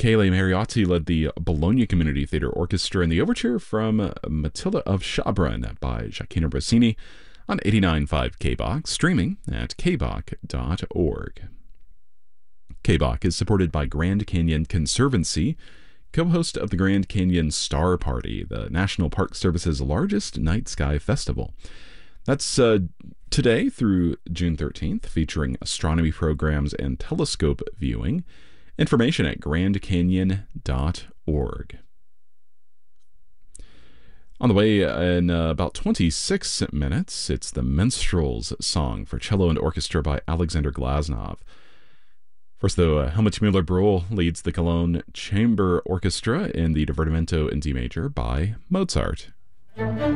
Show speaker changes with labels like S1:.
S1: Michele Mariotti led the Bologna Community Theatre Orchestra in the overture from Matilda of Schabrunn by Gioacchino Rossini on 89.5 KBOX, streaming at kbok.org. KBOK is supported by Grand Canyon Conservancy, co-host of the Grand Canyon Star Party, the National Park Service's largest night sky festival. That's today through June 13th, featuring astronomy programs and telescope viewing. Information at grandcanyon.org. On the way in about 26 minutes, it's the Minstrel's Song for cello and orchestra by Alexander Glasnov. First, though, Helmut Müller-Brühl leads the Cologne Chamber Orchestra in the Divertimento in D major by Mozart.